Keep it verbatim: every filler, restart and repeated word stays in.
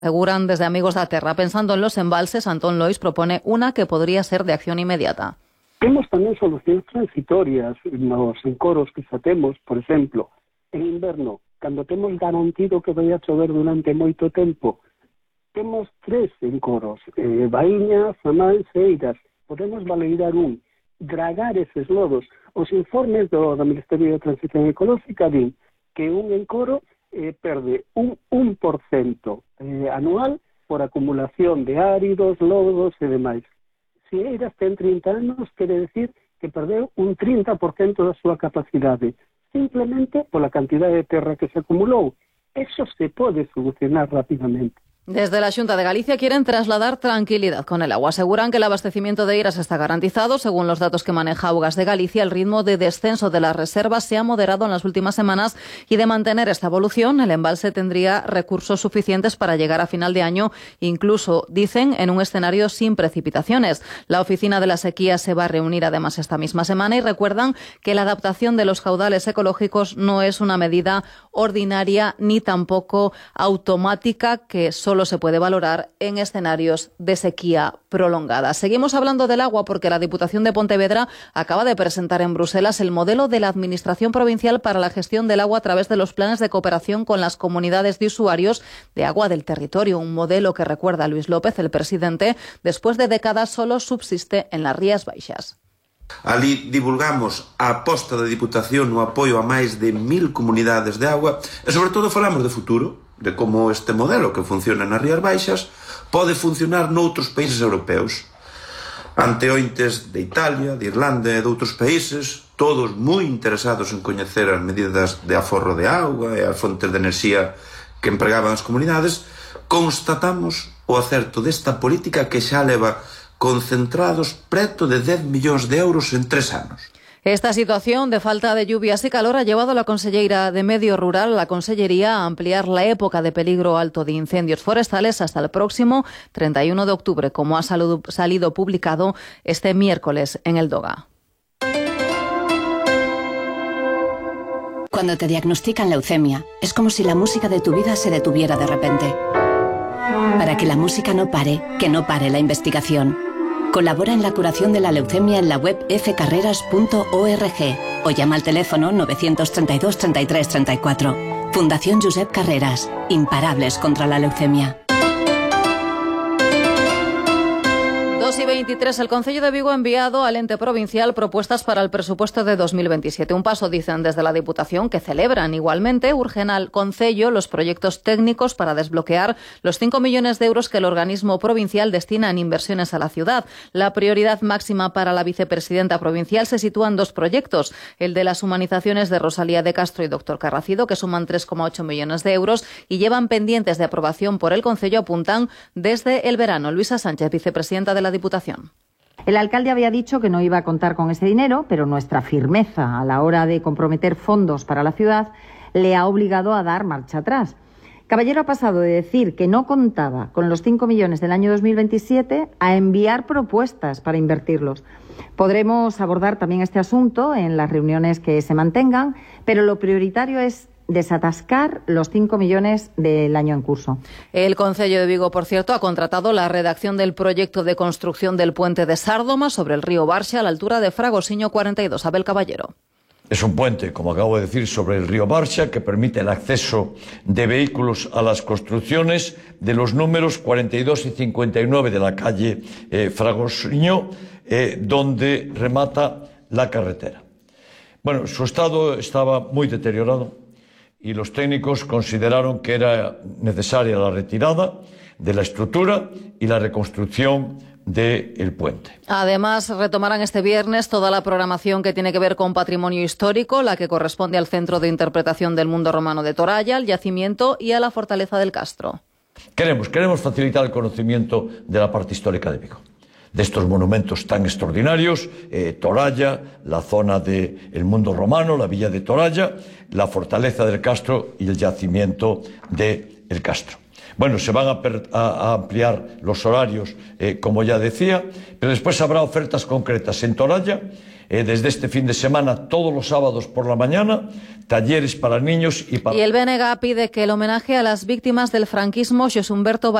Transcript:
Aseguran desde Amigos da Terra. Pensando en los embalses, Antón Lois propone una que podría ser de acción inmediata. Temos tamén solucións transitorias nos encoros que xa temos, por exemplo, en inverno, cando temos garantido que vai a chover durante moito tempo, temos tres encoros, eh, Baíña, Zamais e Eiras. Podemos valorar un, dragar eses lodos. Os informes do, do Ministerio de Transición Ecolóxica din que un encoro eh, perde un un por cento eh, anual por acumulación de áridos, lodos e demais. Se Eiras ten trinta anos, quere decir que perdeu un trinta por cento da súa capacidade, simplemente pola cantidade de terra que se acumulou. Eso se pode solucionar rapidamente. Desde la Xunta de Galicia quieren trasladar tranquilidad con el agua. Aseguran que el abastecimiento de Eiras está garantizado. Según los datos que maneja Augas de Galicia, el ritmo de descenso de las reservas se ha moderado en las últimas semanas y de mantener esta evolución, el embalse tendría recursos suficientes para llegar a final de año, incluso, dicen, en un escenario sin precipitaciones. La Oficina de la Sequía se va a reunir además esta misma semana y recuerdan que la adaptación de los caudales ecológicos no es una medida ordinaria ni tampoco automática que solo se puede valorar en escenarios de sequía prolongada. Seguimos hablando del agua porque la Diputación de Pontevedra acaba de presentar en Bruselas el modelo de la Administración Provincial para la gestión del agua a través de los planes de cooperación con las comunidades de usuarios de agua del territorio. Un modelo que, recuerda Luis López, el presidente, después de décadas solo subsiste en las Rías Baixas. Ali divulgamos a aposta da Diputación no apoio a máis de mil comunidades de agua e, sobre todo, falamos de futuro, de como este modelo que funciona nas Rías Baixas pode funcionar noutros países europeos. Anteointes de Italia, de Irlanda e de outros países, todos moi interesados en coñecer as medidas de aforro de auga e as fontes de enerxía que empregaban as comunidades, constatamos o acerto desta política que xa leva concentrados preto de dez millóns de euros en tres anos. Esta situación de falta de lluvias y calor ha llevado a la Conselleira de Medio Rural, la Consellería, a ampliar la época de peligro alto de incendios forestales hasta el próximo treinta y uno de octubre, como ha salido publicado este miércoles en el DOGA. Cuando te diagnostican leucemia, es como si la música de tu vida se detuviera de repente. Para que la música no pare, que no pare la investigación. Colabora en la curación de la leucemia en la web f carreras punto org o llama al teléfono nueve treinta y dos treinta y tres treinta y cuatro. Fundación Josep Carreras. Imparables contra la leucemia. dos y veintitrés, el Concello de Vigo ha enviado al ente provincial propuestas para el presupuesto de dos mil veintisiete. Un paso, dicen desde la Diputación, que celebran. Igualmente, urgen al Concello los proyectos técnicos para desbloquear los cinco millones de euros que el organismo provincial destina en inversiones a la ciudad. La prioridad máxima para la vicepresidenta provincial se sitúa en dos proyectos. El de las humanizaciones de Rosalía de Castro y Doctor Carracido, que suman tres coma ocho millones de euros y llevan pendientes de aprobación por el Concello, apuntan desde el verano. Luisa Sánchez, vicepresidenta de la Diputación. El alcalde había dicho que no iba a contar con ese dinero, pero nuestra firmeza a la hora de comprometer fondos para la ciudad le ha obligado a dar marcha atrás. Caballero ha pasado de decir que no contaba con los cinco millones del año dos mil veintisiete a enviar propuestas para invertirlos. Podremos abordar también este asunto en las reuniones que se mantengan, pero lo prioritario es desatascar los cinco millones del año en curso. El Concello de Vigo, por cierto, ha contratado la redacción del proyecto de construcción del puente de Sárdoma sobre el río Barxa a la altura de Fragosiño cuarenta y dos. Abel Caballero. Es un puente, como acabo de decir, sobre el río Barxa que permite el acceso de vehículos a las construcciones de los números cuarenta y dos y cincuenta y nueve de la calle eh, Fragosiño, eh, donde remata la carretera. Bueno, su estado estaba muy deteriorado y los técnicos consideraron que era necesaria la retirada de la estructura y la reconstrucción del puente. Además, retomarán este viernes toda la programación que tiene que ver con patrimonio histórico, la que corresponde al Centro de Interpretación del Mundo Romano de Toralla, al yacimiento y a la Fortaleza del Castro. Queremos, queremos facilitar el conocimiento de la parte histórica de Vigo, de estos monumentos tan extraordinarios, eh, Toralla, la zona del mundo romano, la villa de Toralla, la fortaleza del Castro y el yacimiento del Castro. Bueno, se van a, a, a ampliar los horarios, eh, como ya decía, pero después habrá ofertas concretas en Toralla, eh, desde este fin de semana, todos los sábados por la mañana, talleres para niños y para... Y el B N G pide que el homenaje a las víctimas del franquismo, José Humberto